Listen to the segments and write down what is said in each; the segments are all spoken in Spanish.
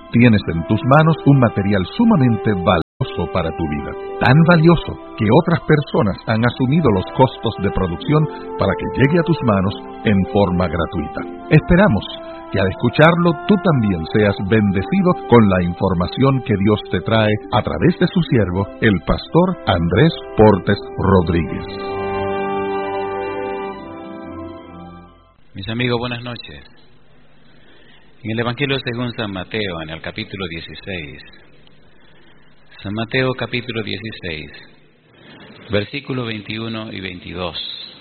tienes en tus manos un material sumamente valioso para tu vida, tan valioso que otras personas han asumido los costos de producción para que llegue a tus manos en forma gratuita. Esperamos que al escucharlo tú también seas bendecido con la información que Dios te trae a través de su siervo, el pastor Andrés Portes Rodríguez. Mis amigos, buenas noches. En el Evangelio según San Mateo, en el capítulo 16, San Mateo capítulo 16, versículos 21 y 22.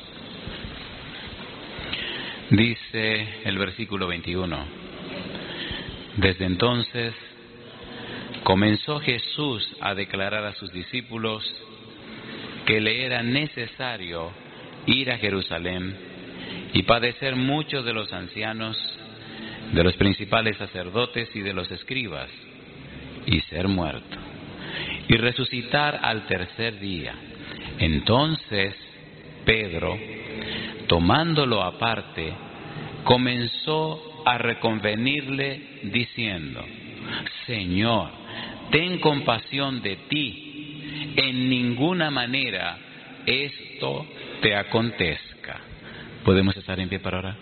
Dice el versículo 21: Desde entonces comenzó Jesús a declarar a sus discípulos que le era necesario ir a Jerusalén y padecer mucho de los ancianos, de los principales sacerdotes y de los escribas, y ser muerto, y resucitar al tercer día. Entonces Pedro, tomándolo aparte, comenzó a reconvenirle diciendo: Señor, ten compasión de ti, en ninguna manera esto te acontezca. ¿Podemos estar en pie para orar?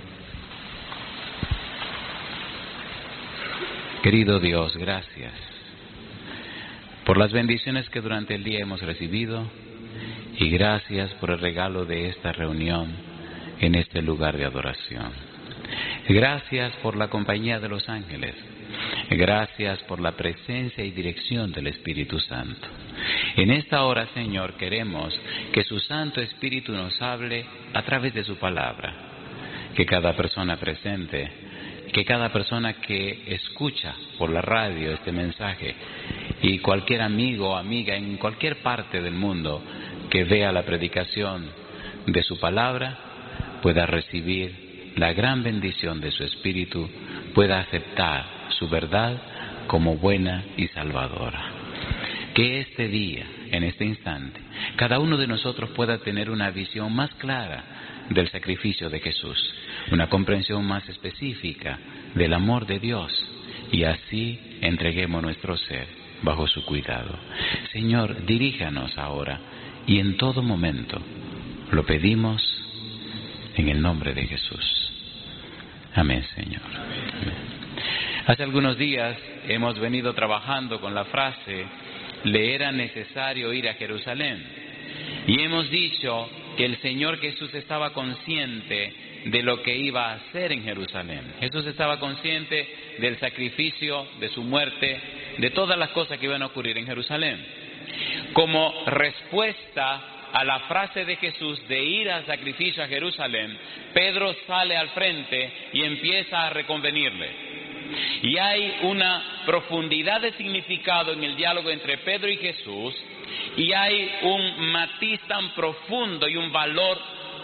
Querido Dios, gracias por las bendiciones que durante el día hemos recibido y gracias por el regalo de esta reunión en este lugar de adoración. Gracias por la compañía de los ángeles. Gracias por la presencia y dirección del Espíritu Santo. En esta hora, Señor, queremos que su Santo Espíritu nos hable a través de su palabra. Que cada persona presente, que cada persona que escucha por la radio este mensaje y cualquier amigo o amiga en cualquier parte del mundo que vea la predicación de su palabra, pueda recibir la gran bendición de su Espíritu, pueda aceptar su verdad como buena y salvadora. Que este día, en este instante, cada uno de nosotros pueda tener una visión más clara del sacrificio de Jesús, una comprensión más específica del amor de Dios, y así entreguemos nuestro ser bajo su cuidado. Señor, diríjanos ahora y en todo momento. Lo pedimos en el nombre de Jesús. Amén, Señor. Amén. Hace algunos días hemos venido trabajando con la frase: le era necesario ir a Jerusalén. Y hemos dicho que el Señor Jesús estaba consciente de lo que iba a hacer en Jerusalén. Jesús estaba consciente del sacrificio, de su muerte, de todas las cosas que iban a ocurrir en Jerusalén. Como respuesta a la frase de Jesús de ir al sacrificio a Jerusalén, Pedro sale al frente y empieza a reconvenirle. Y hay una profundidad de significado en el diálogo entre Pedro y Jesús, y hay un matiz tan profundo y un valor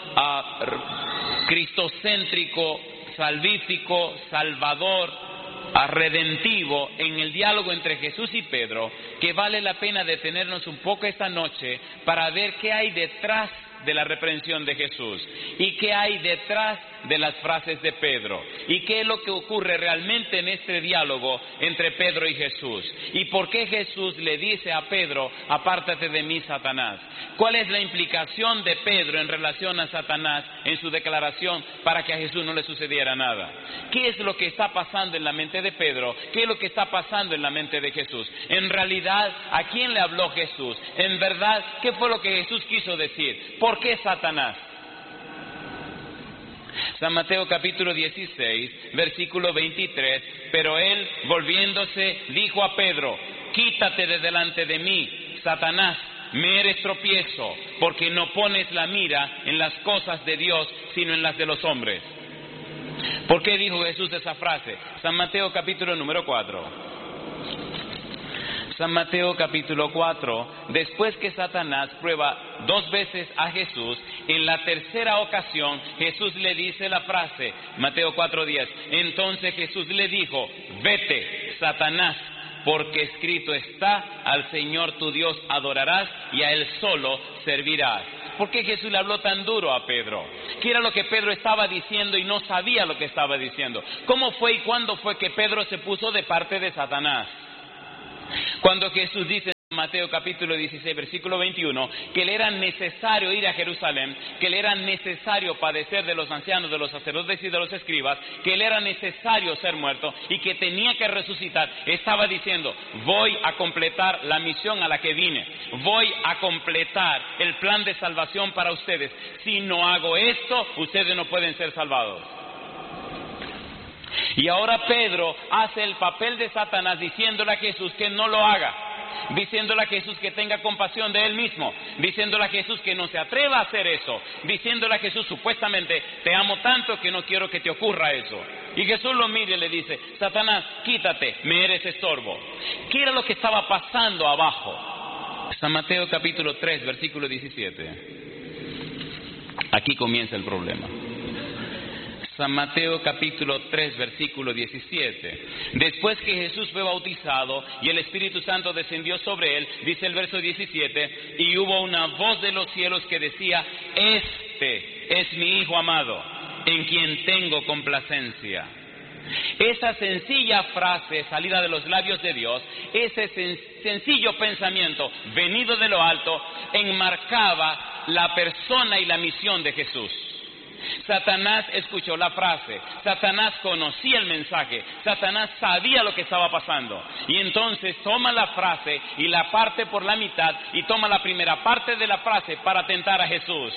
cristocéntrico, salvífico, salvador, redentivo en el diálogo entre Jesús y Pedro, que vale la pena detenernos un poco esta noche para ver qué hay detrás de la reprensión de Jesús y qué hay detrás de las frases de Pedro y qué es lo que ocurre realmente en este diálogo entre Pedro y Jesús y por qué Jesús le dice a Pedro: apártate de mí, Satanás. ¿Cuál es la implicación de Pedro en relación a Satanás en su declaración para que a Jesús no le sucediera nada? ¿Qué es lo que está pasando en la mente de Pedro? ¿Qué es lo que está pasando en la mente de Jesús? En realidad, ¿a quién le habló Jesús? En verdad, ¿qué fue lo que Jesús quiso decir? ¿Por qué Satanás? San Mateo capítulo 16, versículo 23, pero él, volviéndose, dijo a Pedro: quítate de delante de mí, Satanás, me eres tropiezo, porque no pones la mira en las cosas de Dios, sino en las de los hombres. ¿Por qué dijo Jesús esa frase? San Mateo capítulo número 4. San Mateo capítulo 4, después que Satanás prueba 2 veces a Jesús, en la tercera ocasión Jesús le dice la frase, Mateo 4:10, entonces Jesús le dijo: vete, Satanás, porque escrito está, al Señor tu Dios adorarás y a Él solo servirás. ¿Por qué Jesús le habló tan duro a Pedro? ¿Qué era lo que Pedro estaba diciendo y no sabía lo que estaba diciendo? ¿Cómo fue y cuándo fue que Pedro se puso de parte de Satanás? Cuando Jesús dice en Mateo capítulo 16, versículo 21, que le era necesario ir a Jerusalén, que le era necesario padecer de los ancianos, de los sacerdotes y de los escribas, que le era necesario ser muerto y que tenía que resucitar, estaba diciendo: voy a completar la misión a la que vine, voy a completar el plan de salvación para ustedes. Si no hago esto, ustedes no pueden ser salvados. Y ahora Pedro hace el papel de Satanás diciéndole a Jesús que no lo haga, diciéndole a Jesús que tenga compasión de él mismo, diciéndole a Jesús que no se atreva a hacer eso, diciéndole a Jesús supuestamente: te amo tanto que no quiero que te ocurra eso. Y Jesús lo mira y le dice: Satanás, quítate, me eres estorbo. ¿Qué era lo que estaba pasando abajo? San Mateo capítulo 3, versículo 17. Aquí comienza el problema. San Mateo capítulo 3, versículo 17. Después que Jesús fue bautizado y el Espíritu Santo descendió sobre él, dice el verso 17, y hubo una voz de los cielos que decía: este es mi Hijo amado, en quien tengo complacencia. Esa sencilla frase salida de los labios de Dios, ese sencillo pensamiento venido de lo alto, enmarcaba la persona y la misión de Jesús. Satanás escuchó la frase, Satanás conocía el mensaje, Satanás sabía lo que estaba pasando, y entonces toma la frase y la parte por la mitad y toma la primera parte de la frase para tentar a Jesús.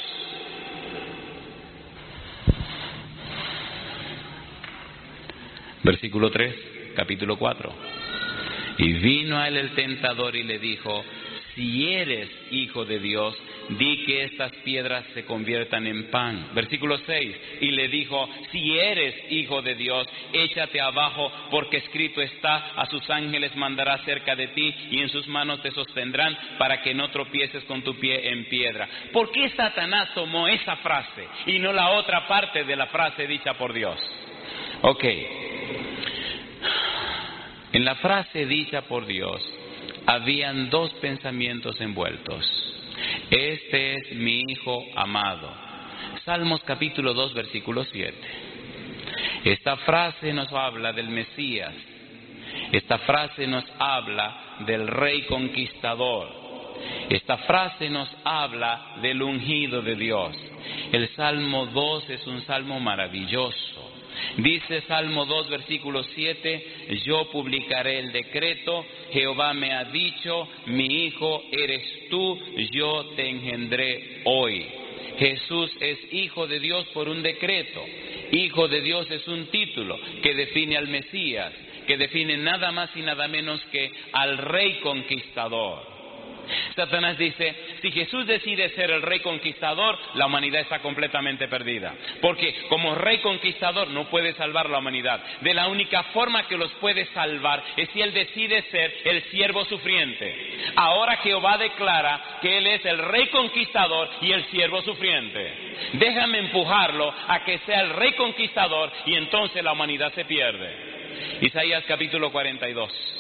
Versículo 3, capítulo 4. Y vino a él el tentador y le dijo: si eres hijo de Dios, di que estas piedras se conviertan en pan. Versículo 6, y le dijo: si eres hijo de Dios, échate abajo, porque escrito está: a sus ángeles mandará cerca de ti, y en sus manos te sostendrán, para que no tropieces con tu pie en piedra. ¿Por qué Satanás tomó esa frase y no la otra parte de la frase dicha por Dios? Ok, en la frase dicha por Dios habían dos pensamientos envueltos: este es mi Hijo amado. Salmos capítulo 2, versículo 7. Esta frase nos habla del Mesías. Esta frase nos habla del Rey Conquistador. Esta frase nos habla del ungido de Dios. El Salmo 2 es un salmo maravilloso. Dice Salmo 2, versículo 7, yo publicaré el decreto, Jehová me ha dicho, mi hijo eres tú, yo te engendré hoy. Jesús es hijo de Dios por un decreto. Hijo de Dios es un título que define al Mesías, que define nada más y nada menos que al Rey Conquistador. Satanás dice: si Jesús decide ser el Rey Conquistador, la humanidad está completamente perdida, porque como Rey Conquistador no puede salvar la humanidad. De la única forma que los puede salvar es si Él decide ser el siervo sufriente. Ahora Jehová declara que Él es el Rey Conquistador y el siervo sufriente. Déjame empujarlo a que sea el Rey Conquistador y entonces la humanidad se pierde. Isaías capítulo 42.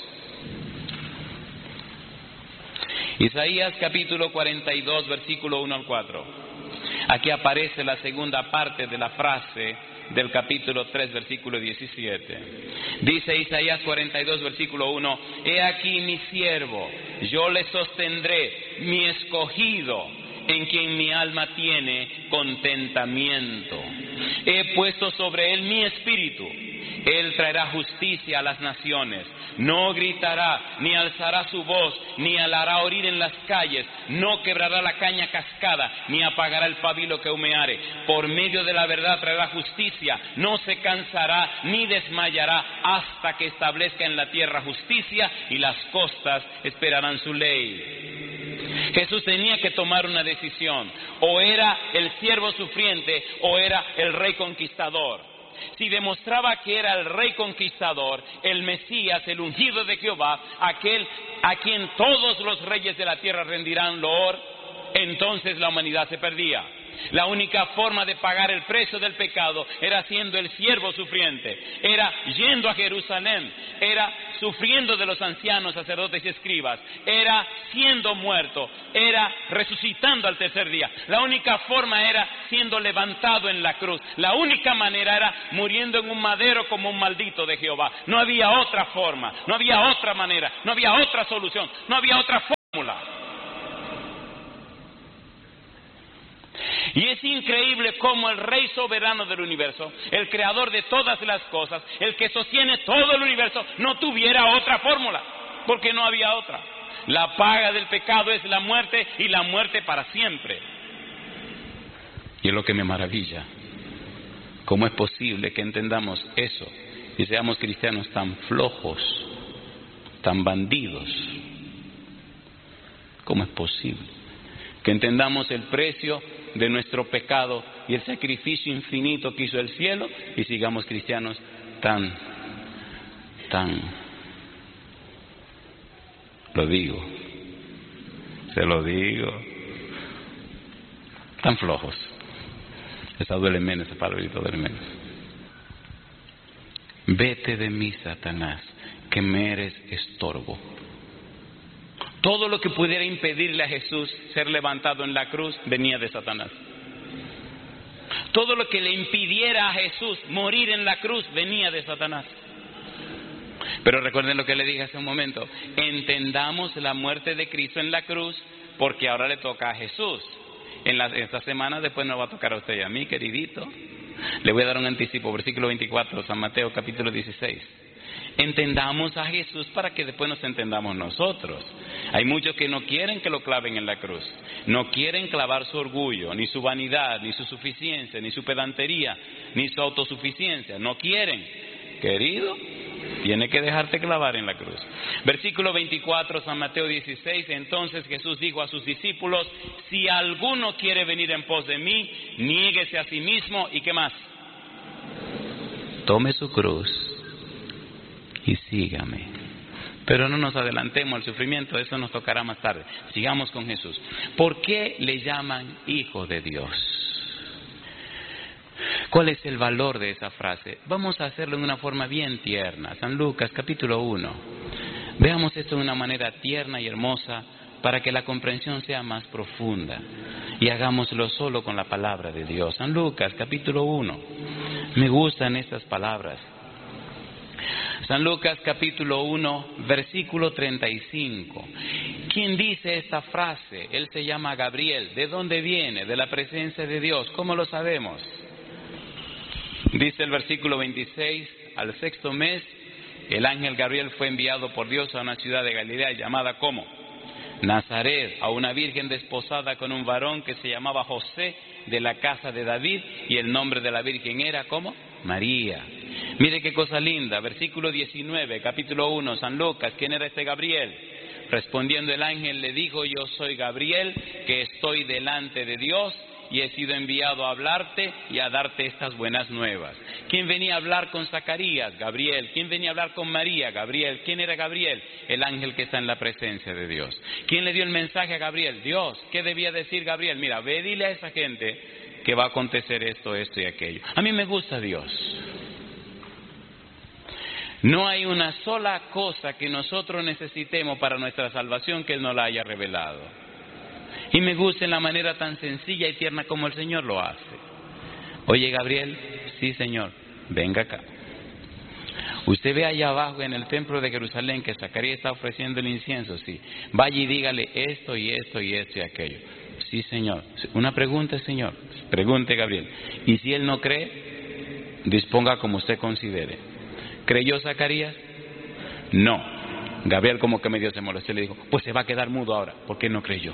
Isaías capítulo 42, versículo 1 al 4. Aquí aparece la segunda parte de la frase del capítulo 3, versículo 17. Dice Isaías 42, versículo 1: he aquí mi siervo, yo le sostendré, mi escogido, en quien mi alma tiene contentamiento. He puesto sobre él mi espíritu. Él traerá justicia a las naciones. No gritará, ni alzará su voz, ni alará oír en las calles. No quebrará la caña cascada, ni apagará el pabilo que humeare. Por medio de la verdad traerá justicia. No se cansará, ni desmayará, hasta que establezca en la tierra justicia, y las costas esperarán su ley. Jesús tenía que tomar una decisión: o era el siervo sufriente o era el Rey Conquistador. Si demostraba que era el Rey Conquistador, el Mesías, el ungido de Jehová, aquel a quien todos los reyes de la tierra rendirán loor, entonces la humanidad se perdía. La única forma de pagar el precio del pecado era siendo el siervo sufriente, era yendo a Jerusalén, era sufriendo de los ancianos, sacerdotes y escribas, era siendo muerto, era resucitando al tercer día. La única forma era siendo levantado en la cruz. La única manera era muriendo en un madero como un maldito de Jehová. No había otra forma, no había otra manera, no había otra solución, no había otra fórmula. Y es increíble cómo el Rey soberano del universo, el creador de todas las cosas, el que sostiene todo el universo, no tuviera otra fórmula, porque no había otra. La paga del pecado es la muerte, y la muerte para siempre. Y es lo que me maravilla. ¿Cómo es posible que entendamos eso y seamos cristianos tan flojos, tan bandidos? ¿Cómo es posible que entendamos el precio de nuestro pecado y el sacrificio infinito que hizo el cielo y sigamos cristianos tan, se lo digo, tan flojos? Esa duele menos, esa palabrita duele menos. Vete de mí, Satanás, que me eres estorbo. Todo lo que pudiera impedirle a Jesús ser levantado en la cruz venía de Satanás. Todo lo que le impidiera a Jesús morir en la cruz venía de Satanás. Pero recuerden lo que le dije hace un momento. Entendamos la muerte de Cristo en la cruz, porque ahora le toca a Jesús. Esta semana después nos va a tocar a usted y a mí, queridito. Le voy a dar un anticipo, versículo 24, San Mateo capítulo 16. Entendamos a Jesús para que después nos entendamos nosotros. Hay muchos que no quieren que lo claven en la cruz. No quieren clavar su orgullo, ni su vanidad, ni su suficiencia, ni su pedantería, ni su autosuficiencia. No quieren. Querido, tiene que dejarte clavar en la cruz. Versículo 24, San Mateo 16. Entonces Jesús dijo a sus discípulos: si alguno quiere venir en pos de mí, niéguese a sí mismo. ¿Y qué más? Tome su cruz y sígame. Pero no nos adelantemos al sufrimiento, eso nos tocará más tarde. Sigamos con Jesús. ¿Por qué le llaman Hijo de Dios? ¿Cuál es el valor de esa frase? Vamos a hacerlo de una forma bien tierna. San Lucas capítulo 1. Veamos esto de una manera tierna y hermosa para que la comprensión sea más profunda. Y hagámoslo solo con la palabra de Dios. San Lucas capítulo 1. Me gustan estas palabras. San Lucas capítulo 1, versículo 35. ¿Quién dice esta frase? Él se llama Gabriel. ¿De dónde viene? De la presencia de Dios. ¿Cómo lo sabemos? Dice el versículo 26, al 6º mes, el ángel Gabriel fue enviado por Dios a una ciudad de Galilea llamada ¿cómo? Nazaret, a una virgen desposada con un varón que se llamaba José, de la casa de David, y el nombre de la virgen era ¿cómo? María. Mire qué cosa linda, versículo 19, capítulo 1, San Lucas. ¿Quién era este Gabriel? Respondiendo el ángel le dijo: yo soy Gabriel, que estoy delante de Dios y he sido enviado a hablarte y a darte estas buenas nuevas. ¿Quién venía a hablar con Zacarías? Gabriel. ¿Quién venía a hablar con María? Gabriel. ¿Quién era Gabriel? El ángel que está en la presencia de Dios. ¿Quién le dio el mensaje a Gabriel? Dios. ¿Qué debía decir Gabriel? Mira, ve, dile a esa gente que va a acontecer esto, esto y aquello. A mí me gusta Dios. No hay una sola cosa que nosotros necesitemos para nuestra salvación que Él no la haya revelado. Y me gusta en la manera tan sencilla y tierna como el Señor lo hace. Oye, Gabriel, sí, Señor, venga acá. Usted ve allá abajo en el templo de Jerusalén que Zacarías está ofreciendo el incienso, sí. Vaya y dígale esto y esto y esto y aquello. Sí, Señor. Una pregunta, Señor. Pregunte, Gabriel. Y si él no cree, disponga como usted considere. ¿Creyó Zacarías? No. Gabriel como que medio se molestó y le dijo: pues se va a quedar mudo ahora. ¿Por qué no creyó?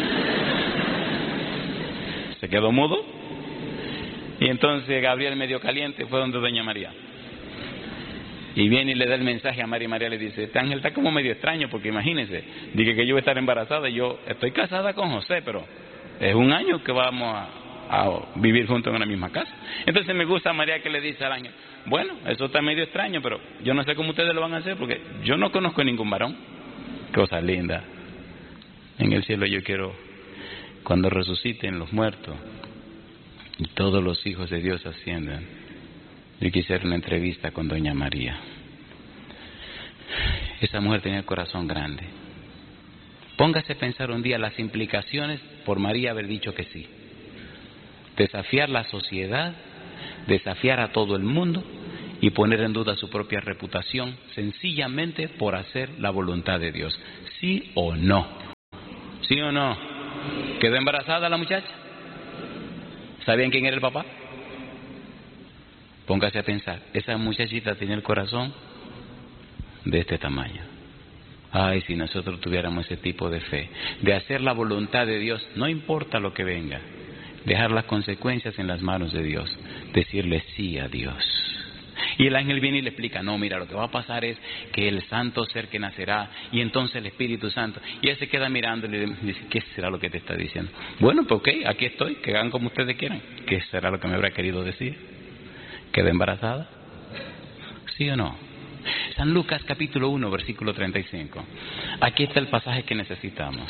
Se quedó mudo. Y entonces Gabriel, medio caliente, fue donde doña María. Y viene y le da el mensaje a María, y María le dice: este ángel está como medio extraño, porque imagínese, dije que yo voy a estar embarazada y yo estoy casada con José, pero es un año que vamos a vivir juntos en una misma casa. Entonces me gusta María que le dice al ángel: bueno, eso está medio extraño, pero yo no sé cómo ustedes lo van a hacer, porque yo no conozco ningún varón. Cosa linda. En el cielo yo quiero, cuando resuciten los muertos y todos los hijos de Dios asciendan, yo quisiera una entrevista con doña María. Esa mujer tenía el corazón grande. Póngase a pensar un día las implicaciones por María haber dicho que sí. Desafiar la sociedad, desafiar a todo el mundo y poner en duda su propia reputación sencillamente por hacer la voluntad de Dios. ¿Sí o no? ¿Sí o no? ¿Quedó embarazada la muchacha? ¿Sabían quién era el papá? Póngase a pensar, esa muchachita tenía el corazón de este tamaño. Ay, si nosotros tuviéramos ese tipo de fe, de hacer la voluntad de Dios, no importa lo que venga, dejar las consecuencias en las manos de Dios, decirle sí a Dios. Y el ángel viene y le explica, no, mira, lo que va a pasar es que el santo ser que nacerá, y entonces el Espíritu Santo, y él se queda mirándole y dice, ¿qué será lo que te está diciendo? Bueno, pues ok, aquí estoy, que hagan como ustedes quieran. ¿Qué será lo que me habrá querido decir? ¿Quedó embarazada? ¿Sí o no? San Lucas capítulo 1, versículo 35. Aquí está el pasaje que necesitamos.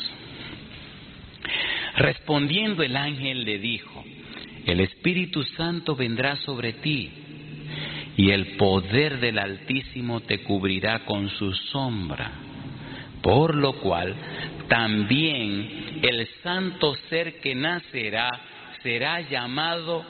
Respondiendo el ángel le dijo, el Espíritu Santo vendrá sobre ti, y el poder del Altísimo te cubrirá con su sombra, por lo cual también el santo ser que nacerá será llamado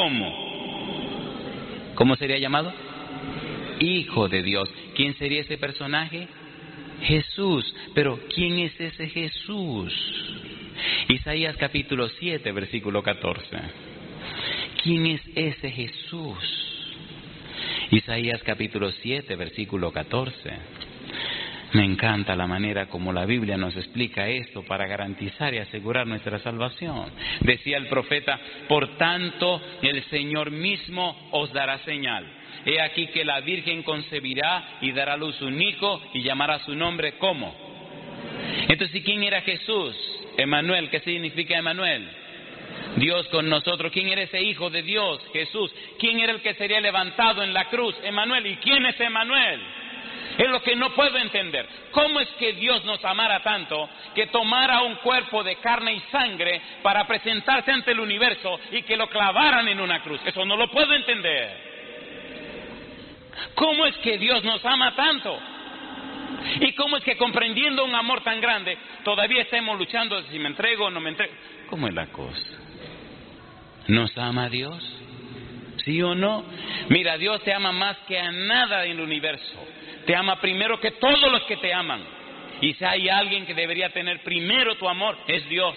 ¿cómo? ¿Cómo sería llamado? Hijo de Dios. ¿Quién sería ese personaje? Jesús. Pero ¿quién es ese Jesús? Isaías capítulo 7, versículo 14. ¿Quién es ese Jesús? Isaías capítulo 7, versículo 14. Me encanta la manera como la Biblia nos explica esto para garantizar y asegurar nuestra salvación. Decía el profeta, por tanto el Señor mismo os dará señal. He aquí que la Virgen concebirá y dará a luz un hijo y llamará su nombre ¿cómo? Entonces, ¿quién era Jesús? Emmanuel. ¿Qué significa Emmanuel? Dios con nosotros. ¿Quién era ese Hijo de Dios? Jesús. ¿Quién era el que sería levantado en la cruz? Emmanuel. ¿Y quién es Emmanuel? Es lo que no puedo entender. ¿Cómo es que Dios nos amara tanto que tomara un cuerpo de carne y sangre para presentarse ante el universo y que lo clavaran en una cruz? Eso no lo puedo entender. ¿Cómo es que Dios nos ama tanto? ¿Y cómo es que comprendiendo un amor tan grande todavía estamos luchando si me entrego o no me entrego? ¿Cómo es la cosa? ¿Nos ama Dios? ¿Sí o no? Mira, Dios te ama más que a nada en el universo. Te ama primero que todos los que te aman. Y si hay alguien que debería tener primero tu amor, es Dios.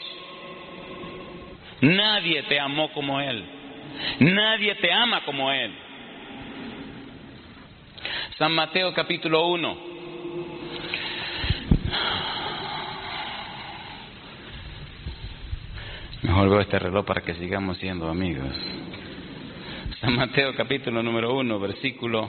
Nadie te amó como Él. Nadie te ama como Él. San Mateo capítulo 1. Mejor veo este reloj para que sigamos siendo amigos. San Mateo capítulo número 1, versículo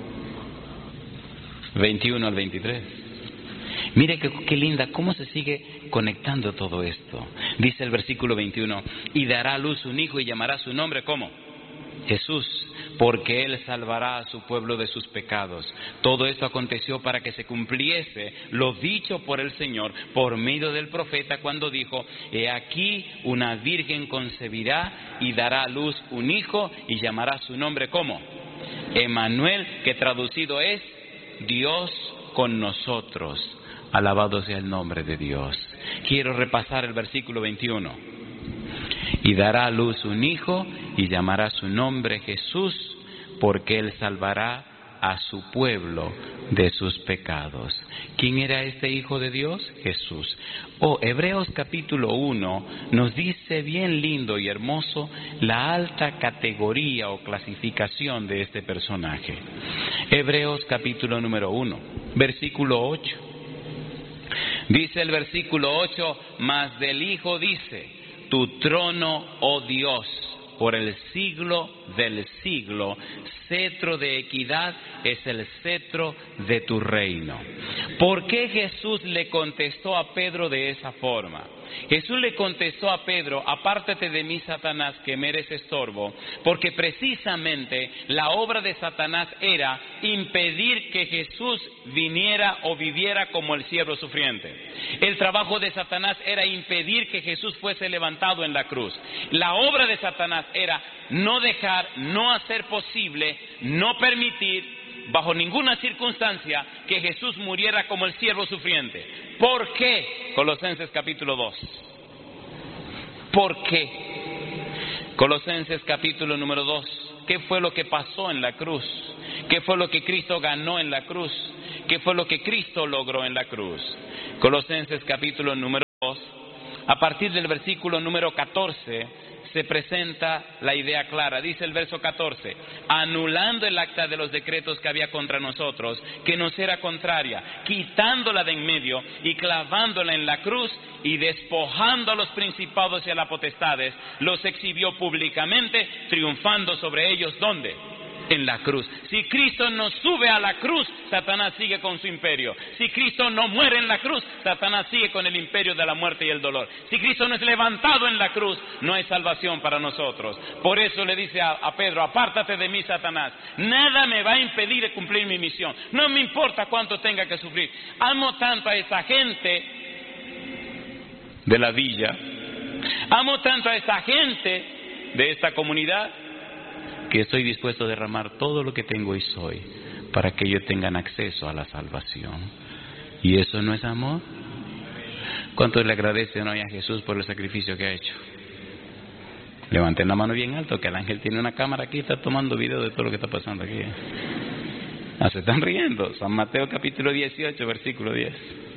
21 al 23. Mire qué linda, cómo se sigue conectando todo esto. Dice el versículo 21, y dará a luz un hijo y llamará su nombre, ¿cómo? Jesús, porque Él salvará a su pueblo de sus pecados. Todo esto aconteció para que se cumpliese lo dicho por el Señor por medio del profeta cuando dijo, he aquí una virgen concebirá y dará a luz un hijo y llamará su nombre, ¿cómo? Emmanuel, que traducido es Dios con nosotros. Alabado sea el nombre de Dios. Quiero repasar el versículo 21. Y dará a luz un hijo y llamará su nombre Jesús, porque Él salvará a su pueblo de sus pecados. ¿Quién era este Hijo de Dios? Jesús. Hebreos capítulo 1 nos dice bien lindo y hermoso la alta categoría o clasificación de este personaje. Hebreos capítulo número 1, versículo 8. Dice el versículo 8, mas del Hijo dice, tu trono, oh Dios, por el siglo del siglo, cetro de equidad es el cetro de tu reino. ¿Por qué Jesús le contestó a Pedro de esa forma? Jesús le contestó a Pedro, apártate de mí, Satanás, que me eres estorbo, porque precisamente la obra de Satanás era impedir que Jesús viniera o viviera como el siervo sufriente. El trabajo de Satanás era impedir que Jesús fuese levantado en la cruz. La obra de Satanás era no dejar, no hacer posible, no permitir, bajo ninguna circunstancia, que Jesús muriera como el siervo sufriente. ¿Por qué? Colosenses capítulo 2. ¿Por qué? Colosenses capítulo número 2. ¿Qué fue lo que pasó en la cruz? ¿Qué fue lo que Cristo ganó en la cruz? ¿Qué fue lo que Cristo logró en la cruz? Colosenses capítulo número 2, a partir del versículo número 14, se presenta la idea clara. Dice el verso 14: anulando el acta de los decretos que había contra nosotros, que nos era contraria, quitándola de en medio y clavándola en la cruz, y despojando a los principados y a las potestades, los exhibió públicamente, triunfando sobre ellos. ¿Dónde? En la cruz. Si Cristo no sube a la cruz, Satanás sigue con su imperio. Si Cristo no muere en la cruz, Satanás sigue con el imperio de la muerte y el dolor. Si Cristo no es levantado en la cruz, no hay salvación para nosotros. Por eso le dice a Pedro: apártate de mí, Satanás. Nada me va a impedir de cumplir mi misión. No me importa cuánto tenga que sufrir. Amo tanto a esa gente de la villa, amo tanto a esa gente de esta comunidad, que estoy dispuesto a derramar todo lo que tengo y soy para que ellos tengan acceso a la salvación. ¿Y eso no es amor? ¿Cuántos le agradecen hoy a Jesús por el sacrificio que ha hecho? Levanten la mano bien alto, que el ángel tiene una cámara aquí y está tomando video de todo lo que está pasando aquí. Se están riendo. San Mateo capítulo 18, versículo 10.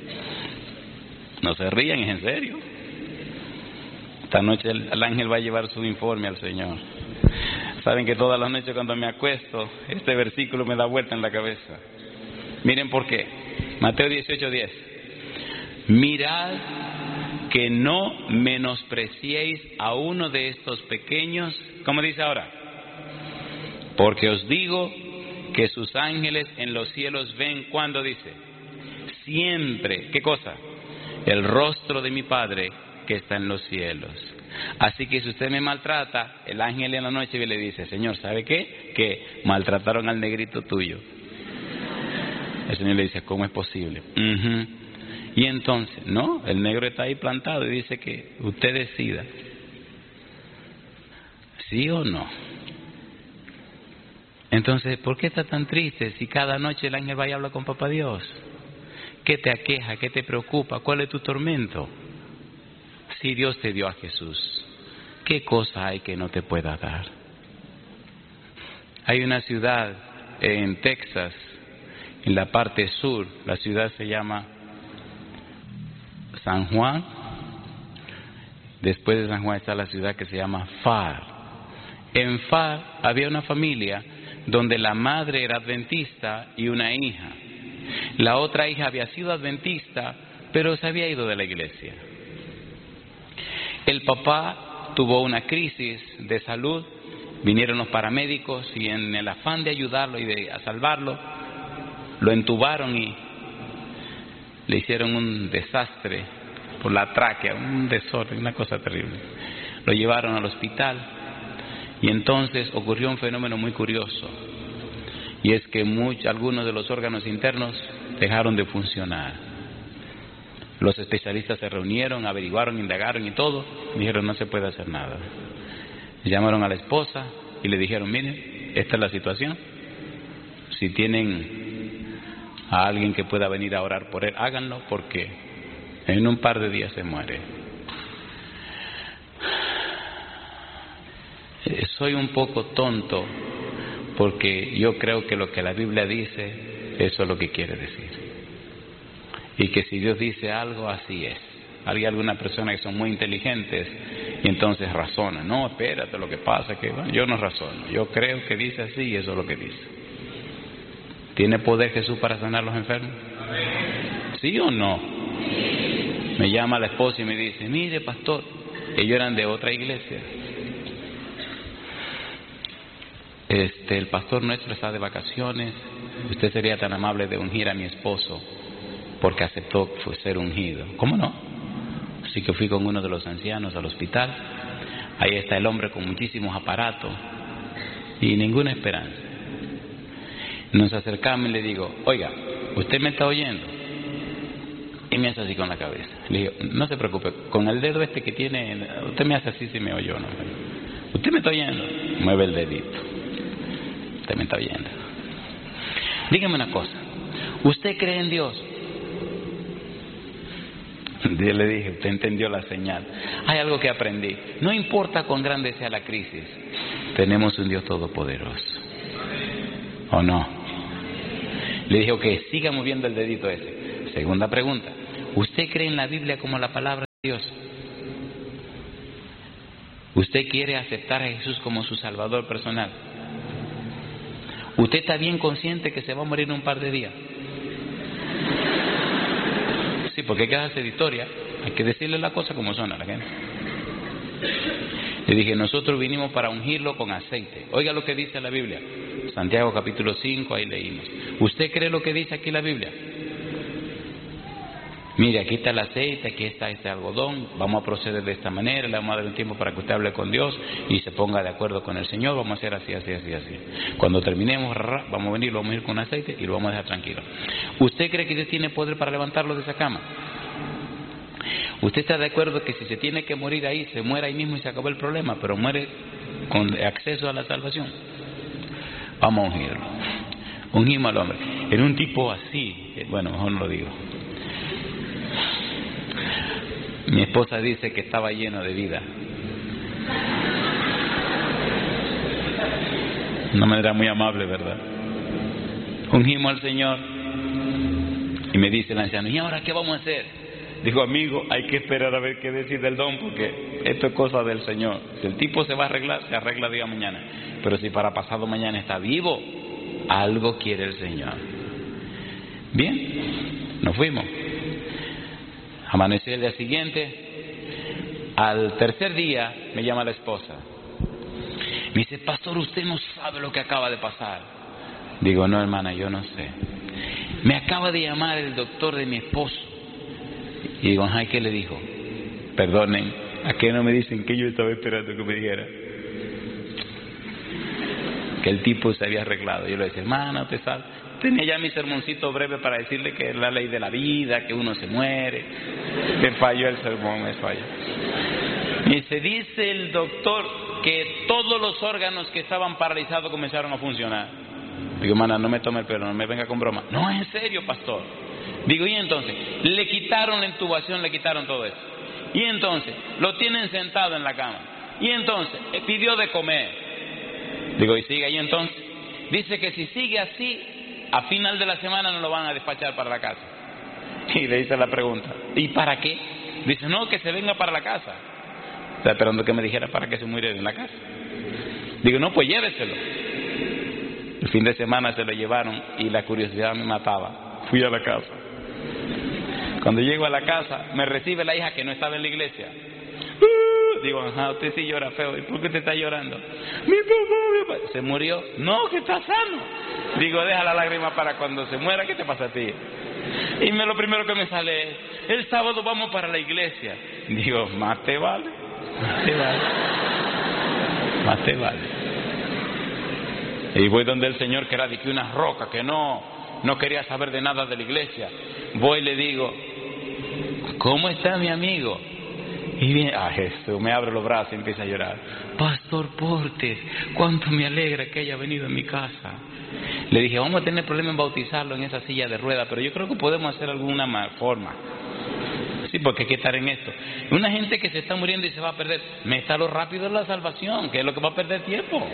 No se rían, es en serio. Esta noche el ángel va a llevar su informe al Señor. Saben que todas las noches cuando me acuesto, este versículo me da vuelta en la cabeza. Miren por qué. Mateo 18:10. Mirad que no menospreciéis a uno de estos pequeños. ¿Cómo dice ahora? Porque os digo que sus ángeles en los cielos ven, ¿cuándo dice? Siempre. ¿Qué cosa? El rostro de mi Padre que está en los cielos. Así que si usted me maltrata, el ángel en la noche le dice: Señor, ¿sabe qué? Que maltrataron al negrito tuyo. El Señor le dice: ¿cómo es posible? Y entonces, no, el negro está ahí plantado y dice que usted decida, ¿sí o no? Entonces, ¿por qué está tan triste si cada noche el ángel va y habla con Papá Dios? ¿Qué te aqueja? ¿Qué te preocupa? ¿Cuál es tu tormento? Si Dios te dio a Jesús, ¿qué cosa hay que no te pueda dar? Hay una ciudad en Texas, en la parte sur, la ciudad se llama San Juan. Después de San Juan está la ciudad que se llama Pharr. En Pharr había una familia donde la madre era adventista y una hija. La otra hija había sido adventista, pero se había ido de la iglesia. El papá tuvo una crisis de salud, vinieron los paramédicos y en el afán de ayudarlo y de salvarlo, lo entubaron y le hicieron un desastre por la tráquea, un desorden, una cosa terrible. Lo llevaron al hospital y entonces ocurrió un fenómeno muy curioso, y es que algunos de los órganos internos dejaron de funcionar. Los especialistas se reunieron, averiguaron, indagaron y todo. Dijeron: no se puede hacer nada. Llamaron a la esposa y le dijeron: miren, esta es la situación. Si tienen a alguien que pueda venir a orar por él, háganlo, porque en un par de días se muere. Soy un poco tonto, porque yo creo que lo que la Biblia dice, eso es lo que quiere decir. Y que si Dios dice algo, así es. Hay algunas personas que son muy inteligentes y entonces razonan. No, espérate, lo que pasa es que yo no razono. Yo creo que dice así y eso es lo que dice. ¿Tiene poder Jesús para sanar a los enfermos? ¿Sí o no? Me llama la esposa y me dice: mire, pastor, ellos eran de otra iglesia. El pastor nuestro está de vacaciones. Usted sería tan amable de ungir a mi esposo, porque aceptó ser ungido. ¿Cómo no? Así que fui con uno de los ancianos al hospital. Ahí está el hombre con muchísimos aparatos y ninguna esperanza. Nos acercamos y le digo: oiga, ¿usted me está oyendo? Y me hace así con la cabeza. Le digo: no se preocupe, con el dedo este que tiene, usted me hace así si me oyó, ¿no? ¿Usted me está oyendo? Mueve el dedito. Usted me está oyendo. Dígame una cosa, ¿usted cree en Dios? Yo le dije, usted entendió la señal. Hay algo que aprendí. No importa cuán grande sea la crisis, tenemos un Dios todopoderoso. ¿O no? Le dije, ok, siga moviendo el dedito ese. Segunda pregunta, ¿usted cree en la Biblia como la palabra de Dios? ¿Usted quiere aceptar a Jesús como su Salvador personal? ¿Usted está bien consciente que se va a morir en un par de días? Sí, porque hay que darse de historia, hay que decirle la cosa como son a la gente. Le dije, nosotros vinimos para ungirlo con aceite. Oiga lo que dice la Biblia, Santiago capítulo 5, ahí leímos. ¿Usted cree lo que dice aquí la Biblia? Mire, aquí está el aceite, aquí está este algodón, vamos a proceder de esta manera, le vamos a dar un tiempo para que usted hable con Dios y se ponga de acuerdo con el Señor, vamos a hacer así, así, así, así. Cuando terminemos, vamos a venir, lo vamos a ir con aceite y lo vamos a dejar tranquilo. ¿Usted cree que Dios tiene poder para levantarlo de esa cama? ¿Usted está de acuerdo que si se tiene que morir ahí, se muera ahí mismo y se acabó el problema, pero muere con acceso a la salvación? Vamos a ungirlo. Ungimos al hombre. Era un tipo así, bueno, mejor no lo digo. Mi esposa dice que estaba lleno de vida. Una manera muy amable, ¿verdad? Ungimos al Señor y me dice el anciano, ¿y ahora qué vamos a hacer? Digo, amigo, hay que esperar a ver qué decide el don, porque esto es cosa del Señor. Si el tipo se va a arreglar, se arregla día mañana. Pero si para pasado mañana está vivo, algo quiere el Señor. Bien, nos fuimos. Amaneció el día siguiente. Al tercer día me llama la esposa. Me dice, pastor, usted no sabe lo que acaba de pasar. Digo, no, hermana, yo no sé. Me acaba de llamar el doctor de mi esposo. Y digo, ay, ¿qué le dijo? Perdonen, ¿a qué no me dicen que yo estaba esperando que me dijera? Que el tipo se había arreglado. Yo le decía, hermana, usted sabe. Tenía ya mi sermoncito breve para decirle que es la ley de la vida, que uno se muere. Me falló el sermón, me falló. Y se dice el doctor que todos los órganos que estaban paralizados comenzaron a funcionar. Digo, hermana, no me tome el pelo, no me venga con broma. No, en serio, pastor. Digo, y entonces, le quitaron la intubación, le quitaron todo eso. Y entonces, lo tienen sentado en la cama. Y entonces, pidió de comer. Digo, y sigue ahí entonces. Dice que si sigue así, a final de la semana no lo van a despachar para la casa. Y le hice la pregunta, ¿y para qué? Dice, no, que se venga para la casa. Estaba esperando que me dijera para que se muriera en la casa. Digo, no, pues lléveselo. El fin de semana se lo llevaron y la curiosidad me mataba. Fui a la casa. Cuando llego a la casa, me recibe la hija que no estaba en la iglesia. Digo, ajá, usted sí llora feo. ¿Y por qué usted está llorando? Mi papá se murió. No, que está sano. Digo, deja la lágrima para cuando se muera. ¿Qué te pasa a ti? Y lo primero que me sale es, el sábado vamos para la iglesia. Digo, más te vale. Más te vale. Más te vale. Y voy donde el Señor, que era de que una roca, que no quería saber de nada de la iglesia. Voy y le digo, ¿cómo está mi amigo? Y viene, Jesús, me abre los brazos y empieza a llorar. Pastor Portes, cuánto me alegra que haya venido a mi casa. Le dije, vamos a tener problema en bautizarlo en esa silla de ruedas, pero yo creo que podemos hacer alguna forma. Sí, porque hay que estar en esto. Una gente que se está muriendo y se va a perder, métalo rápido en la salvación, que es lo que va a perder tiempo.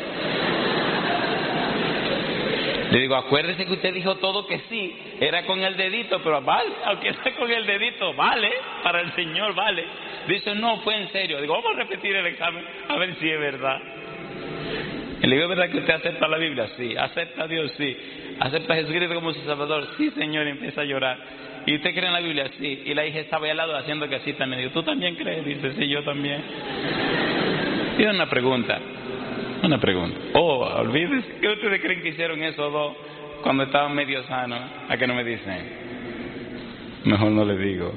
Le digo, acuérdese que usted dijo todo que sí, era con el dedito, pero vale, aunque sea con el dedito, vale, para el Señor vale. Dice, no, fue en serio. Digo, vamos a repetir el examen, a ver si es verdad. Y le digo, ¿es verdad que usted acepta la Biblia? Sí. ¿Acepta a Dios? Sí. ¿Acepta a Jesucristo como su Salvador? Sí, Señor, y empieza a llorar. ¿Y usted cree en la Biblia? Sí. Y la hija estaba ahí al lado haciendo que así también. Digo, ¿tú también crees? Dice, sí, yo también. Y una pregunta. Oh, olvídese. ¿Qué ustedes creen que hicieron esos dos cuando estaban medio sanos? ¿A qué no me dicen? Mejor no les digo.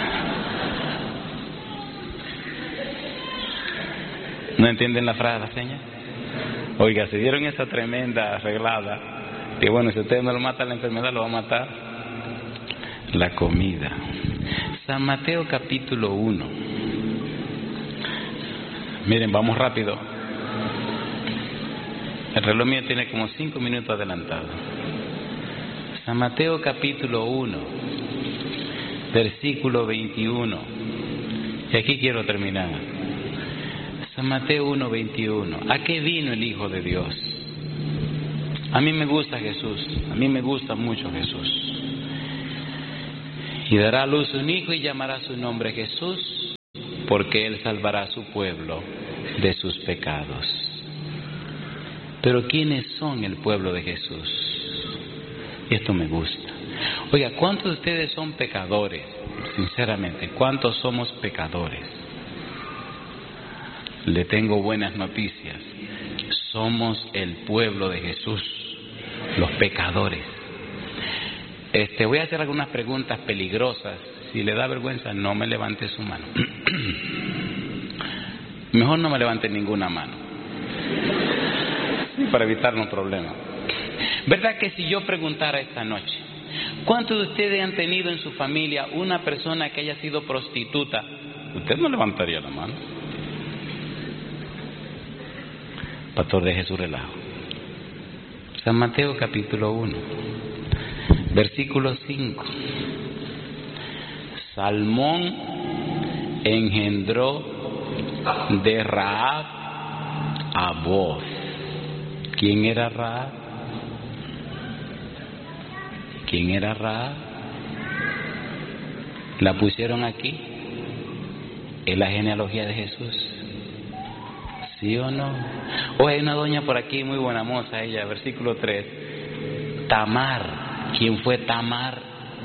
¿No entienden la frase, la seña? Oiga, se dieron esa tremenda arreglada. Que bueno, si usted no lo mata la enfermedad, lo va a matar la comida. San Mateo capítulo 1. Miren, vamos rápido. El reloj mío tiene como 5 minutos adelantado. San Mateo capítulo 1, versículo 21. Y aquí quiero terminar. San Mateo 1, 21. ¿A qué vino el Hijo de Dios? A mí me gusta Jesús, a mí me gusta mucho Jesús. Y dará a luz un hijo y llamará su nombre Jesús, porque Él salvará a su pueblo de sus pecados. Pero ¿quiénes son el pueblo de Jesús? Y esto me gusta. Oiga, ¿cuántos de ustedes son pecadores? Sinceramente, ¿cuántos somos pecadores? Le tengo buenas noticias. Somos el pueblo de Jesús, los pecadores. Voy a hacer algunas preguntas peligrosas. Si le da vergüenza, no me levante su mano. Mejor no me levante ninguna mano, para evitarnos problemas. ¿Verdad que si yo preguntara esta noche, ¿cuántos de ustedes han tenido en su familia una persona que haya sido prostituta? Usted no levantaría la mano. Pastor, deje su relajo. San Mateo capítulo 1, versículo 5. Salmón engendró de Rahab a Booz. ¿Quién era Rahab? ¿Quién era Rahab? La pusieron aquí en la genealogía de Jesús. ¿Sí o no? O hay una doña por aquí muy buena moza, ella, versículo 3. Tamar. ¿Quién fue Tamar?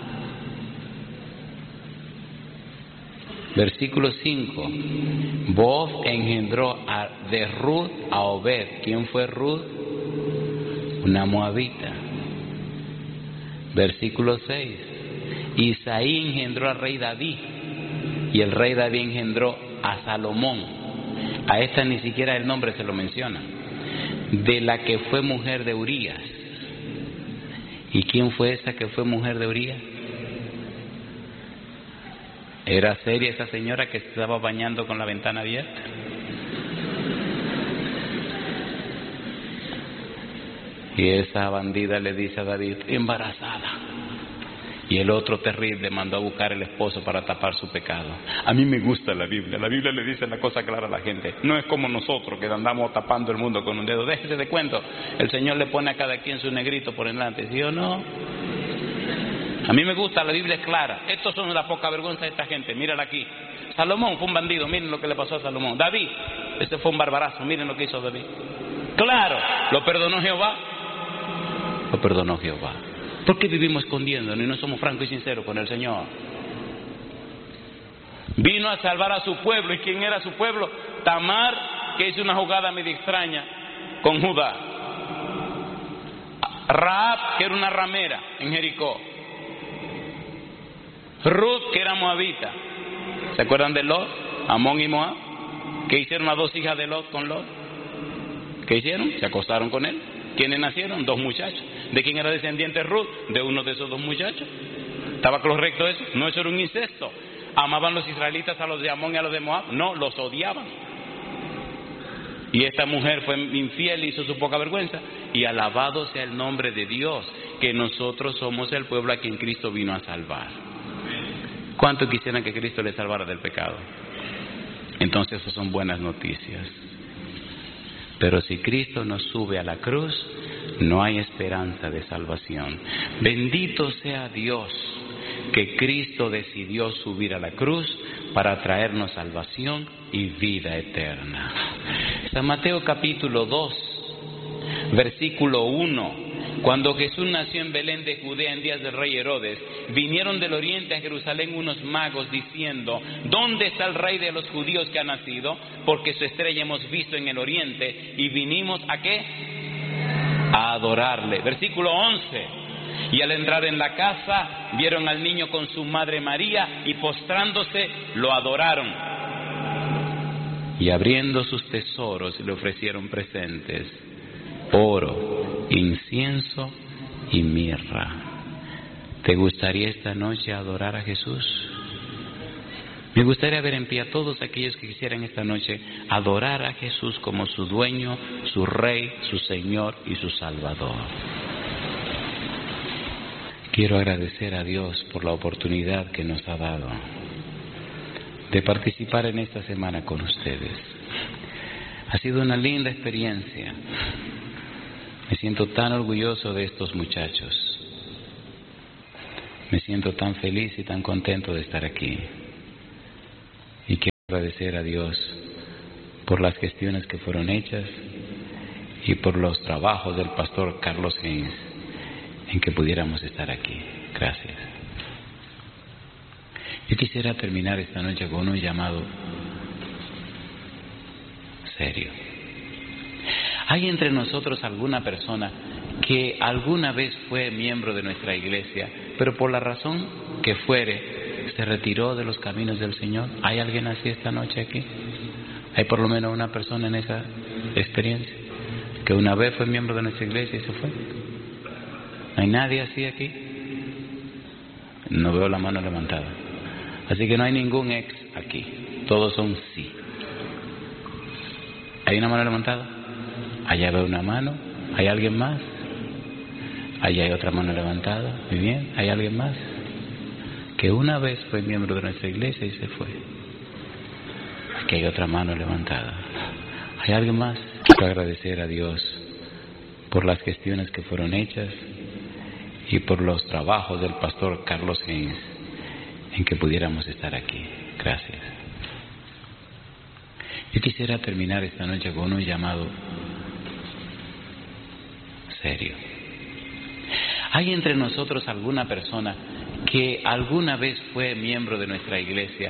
Versículo 5. Booz engendró de Ruth a Obed. ¿Quién fue Ruth? Una moabita. Versículo 6. Isaí engendró al rey David, y el rey David engendró a Salomón. A esta ni siquiera el nombre se lo menciona. De la que fue mujer de Urías. ¿Y quién fue esa que fue mujer de Urías? ¿Era seria esa señora que se estaba bañando con la ventana abierta? Y esa bandida le dice a David, estoy embarazada. Y el otro terrible mandó a buscar el esposo para tapar su pecado. A mí me gusta la Biblia. La Biblia le dice la cosa clara a la gente. No es como nosotros que andamos tapando el mundo con un dedo. Déjese de cuento. El Señor le pone a cada quien su negrito por delante. ¿Sí o no? A mí me gusta, la Biblia es clara. Estos son la poca vergüenza de esta gente. Mírala aquí. Salomón fue un bandido. Miren lo que le pasó a Salomón. David, este fue un barbarazo. Miren lo que hizo David. Claro, lo perdonó Jehová. Lo perdonó Jehová. ¿Por qué vivimos escondiéndonos y no somos francos y sinceros con el Señor? Vino a salvar a su pueblo. ¿Y quién era su pueblo? Tamar, que hizo una jugada medio extraña con Judá. Rahab, que era una ramera en Jericó. Ruth, que era moabita. ¿Se acuerdan de Lot? Amón y Moab. ¿Qué hicieron las dos hijas de Lot con Lot? ¿Qué hicieron? Se acostaron con él. ¿Quiénes nacieron? Dos muchachos. ¿De quién era descendiente Ruth? De uno de esos dos muchachos. ¿Estaba correcto eso? No, eso era un incesto. ¿Amaban los israelitas a los de Amón y a los de Moab? No, los odiaban. Y esta mujer fue infiel y hizo su poca vergüenza. Y alabado sea el nombre de Dios, que nosotros somos el pueblo a quien Cristo vino a salvar. ¿Cuántos quisieran que Cristo les salvara del pecado? Entonces eso son buenas noticias. Pero si Cristo nos sube a la cruz, no hay esperanza de salvación. Bendito sea Dios que Cristo decidió subir a la cruz para traernos salvación y vida eterna. San Mateo capítulo 2, versículo 1. Cuando Jesús nació en Belén de Judea en días del rey Herodes, vinieron del oriente a Jerusalén unos magos diciendo, ¿dónde está el rey de los judíos que ha nacido? Porque su estrella hemos visto en el oriente y vinimos ¿a qué? A adorarle. Versículo 11. Y al entrar en la casa, vieron al niño con su madre María y postrándose lo adoraron. Y abriendo sus tesoros le ofrecieron presentes, oro, incienso y mirra. ¿Te gustaría esta noche adorar a Jesús? Me gustaría ver en pie a todos aquellos que quisieran esta noche adorar a Jesús como su dueño, su rey, su Señor y su Salvador. Quiero agradecer a Dios por la oportunidad que nos ha dado de participar en esta semana con ustedes. Ha sido una linda experiencia. Me siento tan orgulloso de estos muchachos. Me siento tan feliz y tan contento de estar aquí. Y quiero agradecer a Dios por las gestiones que fueron hechas y por los trabajos del pastor Carlos Haynes en que pudiéramos estar aquí. Gracias. Yo quisiera terminar esta noche con un llamado serio. ¿Hay entre nosotros alguna persona que alguna vez fue miembro de nuestra iglesia, pero por la razón que fuere, se retiró de los caminos del Señor? ¿Hay alguien así esta noche aquí? ¿Hay por lo menos una persona en esa experiencia que una vez fue miembro de nuestra iglesia y se fue? ¿No hay nadie así aquí? No veo la mano levantada. Así que no hay ningún ex aquí. Todos son sí. ¿Hay una mano levantada? Allá veo una mano. ¿Hay alguien más? Allá hay otra mano levantada. Muy bien. ¿Hay alguien más? Que una vez fue miembro de nuestra iglesia y se fue. Aquí hay otra mano levantada. ¿Hay alguien más? Quiero agradecer a Dios por las gestiones que fueron hechas y por los trabajos del pastor Carlos Haynes en que pudiéramos estar aquí. Gracias. Yo quisiera terminar esta noche con un llamado serio. ¿Hay entre nosotros alguna persona que alguna vez fue miembro de nuestra iglesia,